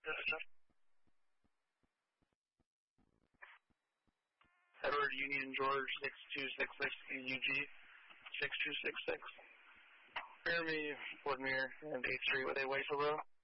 Edward Union George 6266 EUG 6266. Bear me, Woodmere, and 8-3 with a Waco Row.